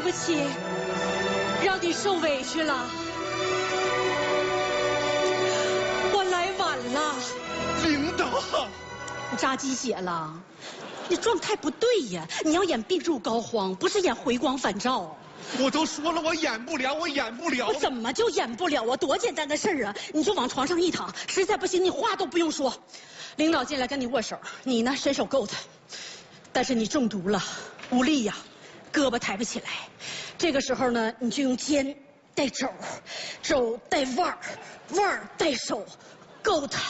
不起，让你受委屈了。我来晚了。 领导， 你扎鸡血了？你状态不对呀！你要演病入膏肓，不是演回光返照。 我都说了，我演不了，我演不了。 我怎么就演不了啊？多简单的事儿啊！你就往床上一躺，实在不行你话都不用说。领导进来跟你握手，你呢伸手够他，但是你中毒了，无力呀，胳膊抬不起来。这个时候呢，你就用肩带肘，肘带腕儿，腕儿带手，够他。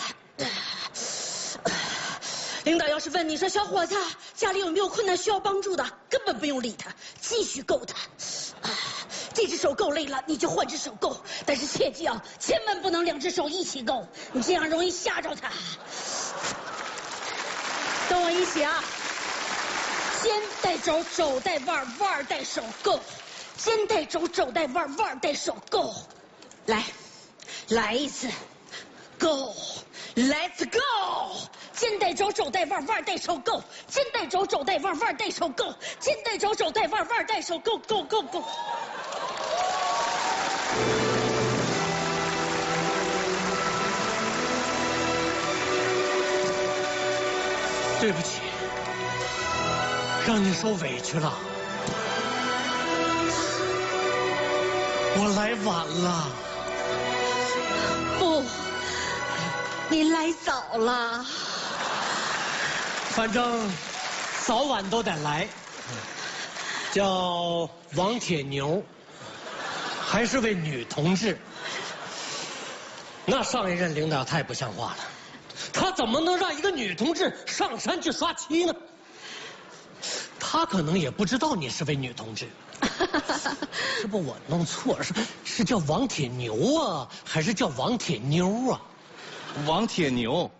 领导要是问你说小伙子家里有没有困难需要帮助的，根本不用理他，继续够他。这只手够累了，你就换只手够，但是切记啊，千万不能两只手一起够，你这样容易吓着他。跟我一起啊，肩带肘，肘带腕，腕带手够；肩带肘，肘带腕，腕带手够。来一次 ，Go， Let's go。肩带肘，肘带腕，腕带手够；肩带肘，肘带腕，腕带手够；肩带肘，肘带腕，腕带手够。 对不起，让你受委屈了。我来晚了。 不，你来早了。 反正早晚都得来。叫王铁牛，还是位女同志。那上一任领导太不像话了，他怎么能让一个女同志上山去刷漆呢？他可能也不知道你是位女同志。是不我弄错了，是叫王铁牛啊，还是叫王铁妞啊？ 王铁牛。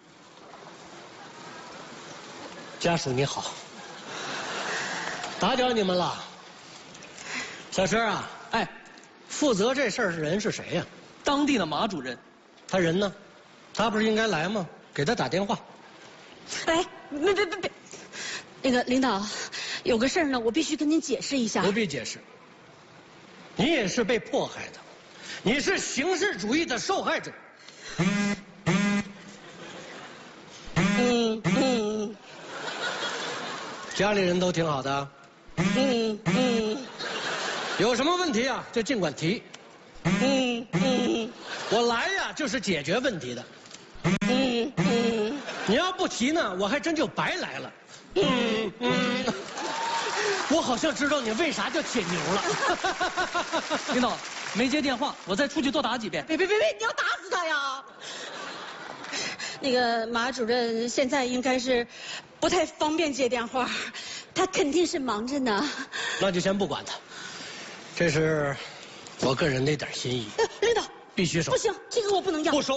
家属你好，打搅你们了。小石啊，哎，负责这事儿的人是谁呀？ 当地的马主任。 他人呢？他不是应该来吗？给他打电话。 哎，别，那个领导，有个事儿呢，我必须跟您解释一下。 不必解释。你也是被迫害的，你是形式主义的受害者。家里人都挺好的。有什么问题啊，就尽管提。我来呀，就是解决问题的。你要不提呢，我还真就白来了。我好像知道你为啥叫铁牛了。 领导没接电话，我再出去多打几遍。 别，你要打死他呀！那个马主任现在应该是不太方便接电话，他肯定是忙着呢。 那就先不管他，这是我个人的一点心意。 领导必须收。 不行，这个我不能要。 不收。